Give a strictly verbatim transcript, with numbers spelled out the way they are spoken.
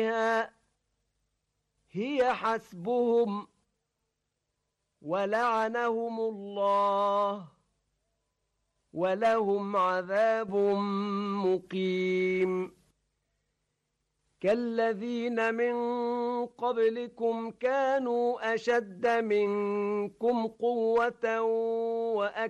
هي حسبهم ولعنهم الله ولهم عذاب مقيم كالذين من قبلكم كانوا أشد منكم قوة وأكثر